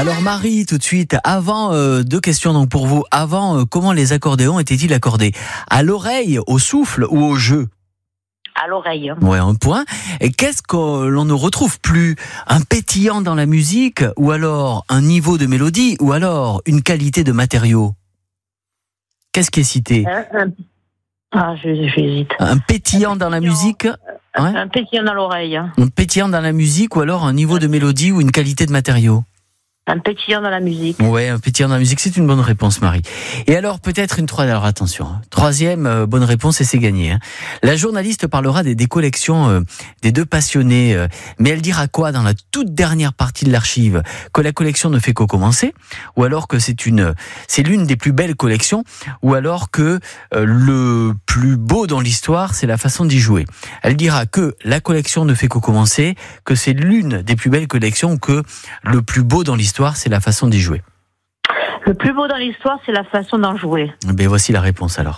Alors Marie, tout de suite, avant deux questions donc pour vous. Avant, comment les accordéons étaient-ils accordés? À l'oreille, au souffle ou au jeu? À l'oreille. Ouais, un point. Et qu'est-ce que l'on ne retrouve plus? Un pétillant dans la musique, ou alors un niveau de mélodie, ou alors une qualité de matériaux? Qu'est-ce qui est cité? J'hésite. Un pétillant dans la musique? Ouais. Un pétillant dans l'oreille. Un pétillant dans la musique, ou alors un niveau de mélodie ou une qualité de matériaux? Un pétillant dans la musique. Ouais, un pétillant dans la musique, c'est une bonne réponse, Marie. Et alors, peut-être une troisième, alors attention, troisième bonne réponse et c'est gagné. La journaliste parlera des collections des deux passionnés, mais elle dira quoi dans la toute dernière partie de l'archive? Que la collection ne fait qu'au commencer, ou alors que c'est l'une des plus belles collections, ou alors que le plus beau dans l'histoire, c'est la façon d'y jouer. Elle dira que la collection ne fait qu'au commencer, que c'est l'une des plus belles collections, que le plus beau dans l'histoire, c'est la façon d'y jouer. Le plus beau dans l'histoire, c'est la façon d'en jouer. Ben voici la réponse alors.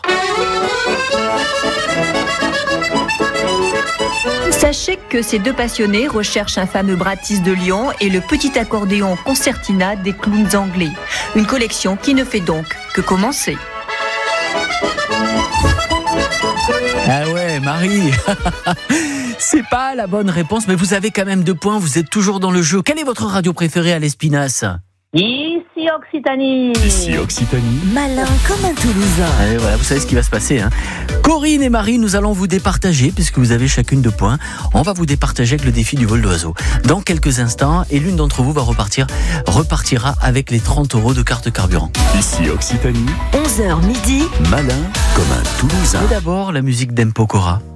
Sachez que ces deux passionnés recherchent un fameux Bratis de Lyon et le petit accordéon concertina des clowns anglais. Une collection qui ne fait donc que commencer. Ah ouais, Marie. C'est pas la bonne réponse, mais vous avez quand même 2 points, vous êtes toujours dans le jeu. Quelle est votre radio préférée à l'Espinasse? Ici Occitanie. Ici Occitanie. Malin comme un Toulousain. Allez, voilà, vous savez ce qui va se passer. Corinne et Marie, nous allons vous départager, puisque vous avez chacune 2 points. On va vous départager avec le défi du vol d'oiseau. Dans quelques instants, et l'une d'entre vous repartira avec les 30 € de carte carburant. Ici Occitanie. 11h midi. Malin comme un Toulousain. Et d'abord, la musique d'Empokora.